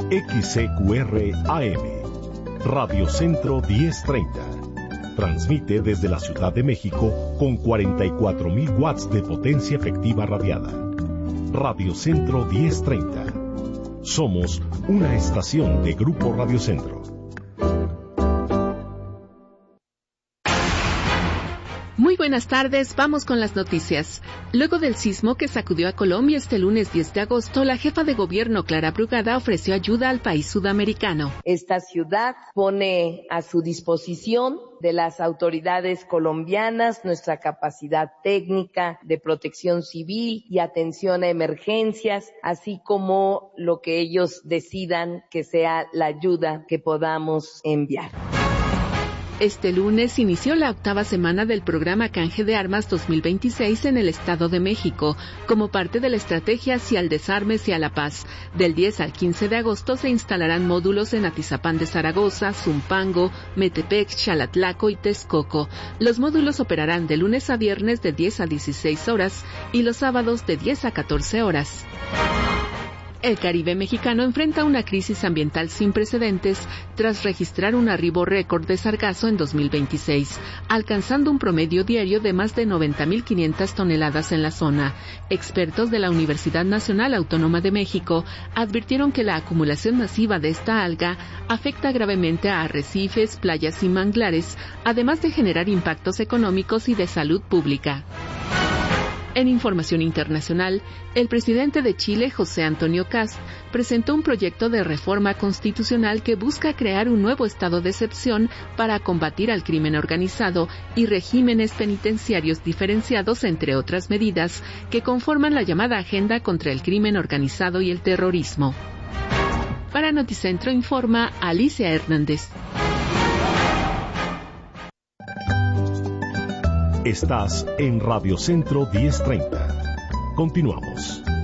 XCQR AM, Radio Centro 1030. Transmite desde la Ciudad de México con 44.000 watts de potencia efectiva radiada. Radio Centro 1030. Somos una estación de Grupo Radio Centro. Muy buenas tardes, vamos con las noticias. Luego del sismo que sacudió a Colombia este lunes 10 de agosto, la jefa de gobierno Clara Brugada ofreció ayuda al país sudamericano. Esta ciudad pone a su disposición de las autoridades colombianas nuestra capacidad técnica de protección civil y atención a emergencias, así como lo que ellos decidan que sea la ayuda que podamos enviar. Este lunes inició la 8ª semana del programa Canje de Armas 2026 en el Estado de México, como parte de la estrategia hacia el desarme y a la paz. Del 10 al 15 de agosto se instalarán módulos en Atizapán de Zaragoza, Zumpango, Metepec, Xalatlaco y Texcoco. Los módulos operarán de lunes a viernes de 10 a 16 horas y los sábados de 10 a 14 horas. El Caribe mexicano enfrenta una crisis ambiental sin precedentes tras registrar un arribo récord de sargazo en 2026, alcanzando un promedio diario de más de 90.500 toneladas en la zona. Expertos de la Universidad Nacional Autónoma de México advirtieron que la acumulación masiva de esta alga afecta gravemente a arrecifes, playas y manglares, además de generar impactos económicos y de salud pública. En información internacional, el presidente de Chile, José Antonio Kast, presentó un proyecto de reforma constitucional que busca crear un nuevo estado de excepción para combatir al crimen organizado y regímenes penitenciarios diferenciados, entre otras medidas, que conforman la llamada Agenda contra el Crimen Organizado y el Terrorismo. Para Noticentro informa Alicia Hernández. Estás en Radio Centro 1030. Continuamos.